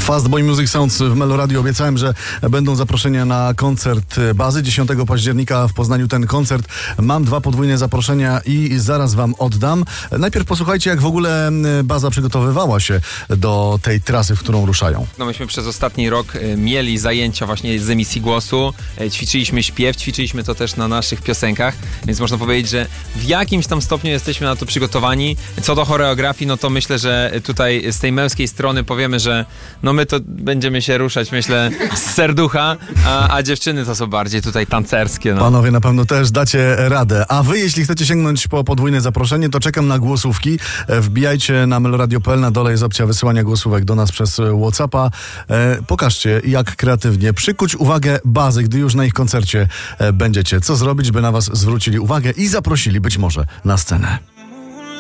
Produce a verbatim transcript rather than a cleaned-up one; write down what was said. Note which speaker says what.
Speaker 1: Fastboy Music Sounds w Meloradio. Obiecałem, że będą zaproszenia na koncert Bazy. dziesiątego października w Poznaniu ten koncert. Mam dwa podwójne zaproszenia i zaraz wam oddam. Najpierw posłuchajcie, jak w ogóle Baza przygotowywała się do tej trasy, w którą ruszają.
Speaker 2: No myśmy przez ostatni rok mieli zajęcia właśnie z emisji głosu. Ćwiczyliśmy śpiew, ćwiczyliśmy to też na naszych piosenkach, więc można powiedzieć, że w jakimś tam stopniu jesteśmy na to przygotowani. Co do choreografii, no to myślę, że tutaj z tej męskiej strony powiemy, że no my to będziemy się ruszać, myślę, z serducha, a, a dziewczyny to są bardziej tutaj tancerskie. No.
Speaker 1: Panowie na pewno też dacie radę. A wy, jeśli chcecie sięgnąć po podwójne zaproszenie, to czekam na głosówki. Wbijajcie na meloradio kropka p l, na dole jest opcja wysyłania głosówek do nas przez WhatsAppa. E, pokażcie, jak kreatywnie przykuć uwagę Bazy, gdy już na ich koncercie e, będziecie. Co zrobić, by na was zwrócili uwagę i zaprosili być może na scenę.